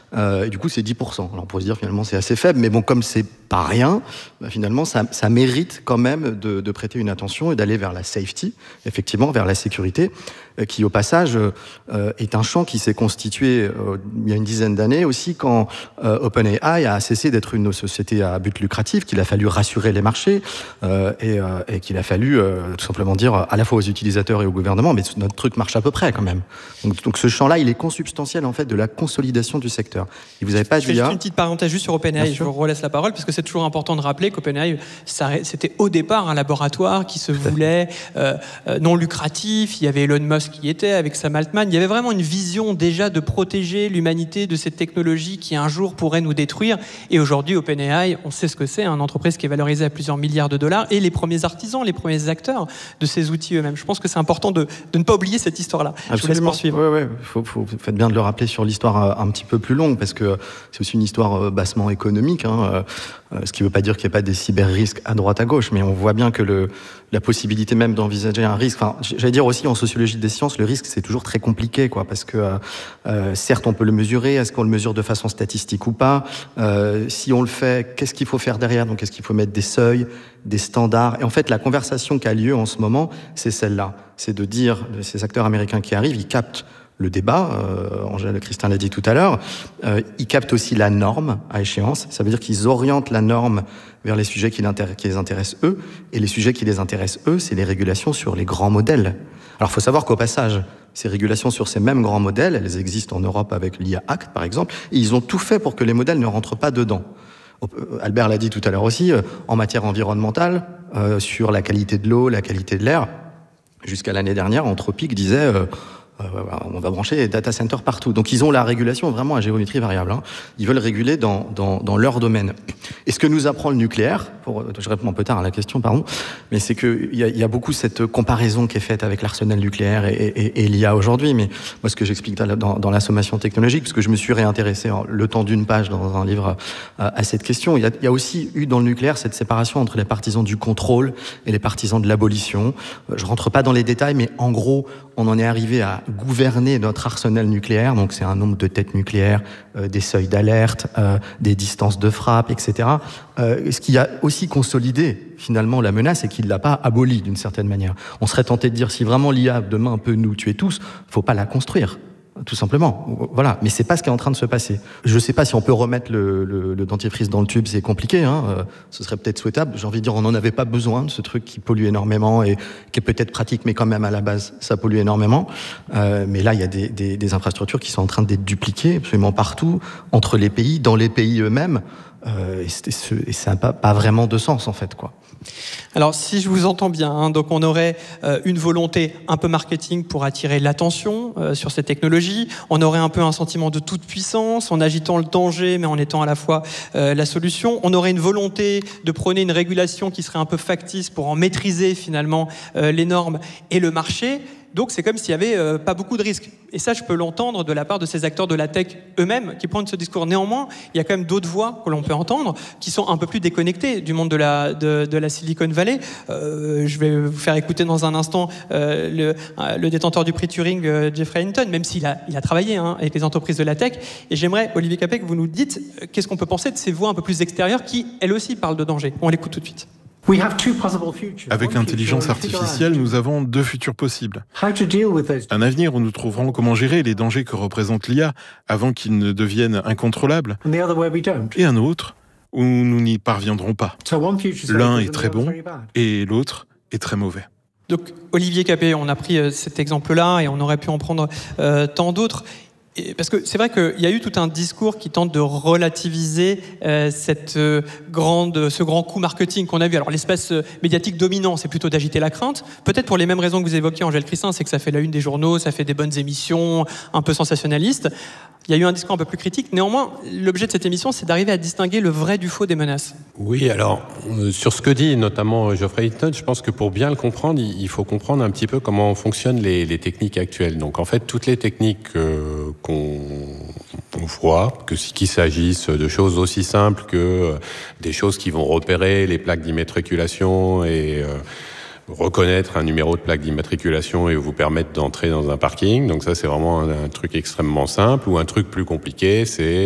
Et du coup, c'est 10%. Alors, on pourrait se dire, finalement, c'est assez faible, mais bon, comme c'est pas rien, finalement, ça mérite quand même de prêter une attention et d'aller vers la safety, effectivement, vers la sécurité, qui, au passage, est un champ qui s'est constitué il y a une dizaine d'années aussi, quand OpenAI a cessé d'être une société à but lucratif, qu'il a fallu rassurer les marchés, et qu'il a fallu tout simplement dire à la fois aux utilisateurs et au gouvernement, mais notre truc marche à peu près quand même. Donc ce champ-là, il est consubstantiel en fait de la consolidation du secteur. Et vous n'avez pas Je fais juste une petite parenthèse juste sur OpenAI, je vous relaisse la parole, parce que c'est toujours important de rappeler qu'OpenAI, c'était au départ un laboratoire qui se voulait non lucratif. Il y avait Elon Musk qui y était avec Sam Altman. Il y avait vraiment une vision déjà de protéger l'humanité de cette technologie qui un jour pourrait nous détruire. Et aujourd'hui, OpenAI, on sait ce que c'est, une entreprise qui est valorisée à plusieurs milliards de dollars, et les premiers artisans, les premiers acteurs de ces outils eux-mêmes. Je pense que c'est important de ne pas oublier cette histoire-là. Absolument. Je vous laisse poursuivre. Oui, vous faites bien de le rappeler sur l'histoire un petit peu plus longue, parce que c'est aussi une histoire bassement économique, ce qui ne veut pas dire qu'il n'y a pas des cyber-risques à droite à gauche, mais on voit bien que la possibilité même d'envisager un risque, j'allais dire aussi en sociologie des sciences, le risque c'est toujours très compliqué, parce que certes on peut le mesurer, est-ce qu'on le mesure de façon statistique ou pas, si on le fait, qu'est-ce qu'il faut faire derrière, donc est-ce qu'il faut mettre des seuils, des standards, et en fait la conversation qui a lieu en ce moment, c'est celle-là, c'est de dire, ces acteurs américains qui arrivent, ils captent le débat, Angèle Christin l'a dit tout à l'heure, ils captent aussi la norme à échéance, ça veut dire qu'ils orientent la norme vers les sujets qui les intéressent eux, et les sujets qui les intéressent eux, c'est les régulations sur les grands modèles. Alors il faut savoir qu'au passage, ces régulations sur ces mêmes grands modèles, elles existent en Europe avec l'IA Act par exemple, et ils ont tout fait pour que les modèles ne rentrent pas dedans. Albert l'a dit tout à l'heure aussi, en matière environnementale, sur la qualité de l'eau, la qualité de l'air, jusqu'à l'année dernière, Anthropic disait... on va brancher des data centers partout. Donc ils ont la régulation vraiment à géométrie variable. Ils veulent réguler dans leur domaine. Et ce que nous apprend le nucléaire, je réponds un peu tard à la question, pardon, mais c'est qu'il y a beaucoup cette comparaison qui est faite avec l'arsenal nucléaire et l'IA aujourd'hui. Mais moi, ce que j'explique dans la sommation technologique, parce que je me suis réintéressé le temps d'une page dans un livre à cette question, il y a aussi eu dans le nucléaire cette séparation entre les partisans du contrôle et les partisans de l'abolition. Je rentre pas dans les détails, mais en gros, on en est arrivé à gouverner notre arsenal nucléaire, donc c'est un nombre de têtes nucléaires, des seuils d'alerte, des distances de frappe, etc. Ce qui a aussi consolidé finalement la menace et qui ne l'a pas abolie d'une certaine manière. On serait tenté de dire si vraiment l'IA demain peut nous tuer tous, faut pas la construire. Tout simplement, voilà. Mais c'est pas ce qui est en train de se passer. Je sais pas si on peut remettre le dentifrice dans le tube, c'est compliqué. Ce serait peut-être souhaitable. J'ai envie de dire, on n'en avait pas besoin de ce truc qui pollue énormément et qui est peut-être pratique, mais quand même à la base, ça pollue énormément. Mais là, il y a des infrastructures qui sont en train d'être dupliquées absolument partout, entre les pays, dans les pays eux-mêmes. Et ça n'a pas vraiment de sens en fait, quoi. Alors si je vous entends bien, donc on aurait une volonté un peu marketing pour attirer l'attention sur ces technologies, on aurait un peu un sentiment de toute puissance en agitant le danger mais en étant à la fois la solution, on aurait une volonté de prôner une régulation qui serait un peu factice pour en maîtriser finalement les normes et le marché. Donc c'est comme s'il n'y avait pas beaucoup de risques. Et ça, je peux l'entendre de la part de ces acteurs de la tech eux-mêmes qui prennent ce discours. Néanmoins, il y a quand même d'autres voix que l'on peut entendre qui sont un peu plus déconnectées du monde de la Silicon Valley. Je vais vous faire écouter dans un instant le détenteur du prix Turing, Jeffrey Hinton, même s'il a travaillé avec les entreprises de la tech. Et j'aimerais, Olivier Capet, que vous nous dites qu'est-ce qu'on peut penser de ces voix un peu plus extérieures qui, elles aussi, parlent de danger. On l'écoute tout de suite. Avec l'intelligence artificielle, nous avons deux futurs possibles. Un avenir où nous trouverons comment gérer les dangers que représente l'IA avant qu'ils ne deviennent incontrôlables. Et un autre où nous n'y parviendrons pas. L'un est très bon et l'autre est très mauvais. Donc, Olivier Capet, on a pris cet exemple-là et on aurait pu en prendre tant d'autres. Parce que c'est vrai qu'il y a eu tout un discours qui tente de relativiser ce grand coup marketing qu'on a vu. Alors l'espace médiatique dominant, c'est plutôt d'agiter la crainte. Peut-être pour les mêmes raisons que vous évoquiez, Angèle Christin, c'est que ça fait la une des journaux, ça fait des bonnes émissions, un peu sensationnalistes. Il y a eu un discours un peu plus critique. Néanmoins, l'objet de cette émission, c'est d'arriver à distinguer le vrai du faux des menaces. Oui, alors, sur ce que dit notamment Geoffrey Hinton, je pense que pour bien le comprendre, il faut comprendre un petit peu comment fonctionnent les techniques actuelles. Donc, en fait, toutes les techniques qu'on voit, qu'il s'agisse de choses aussi simples que des choses qui vont repérer les plaques d'immatriculation et reconnaître un numéro de plaque d'immatriculation et vous permettre d'entrer dans un parking. Donc ça, c'est vraiment un truc extrêmement simple. Ou un truc plus compliqué, c'est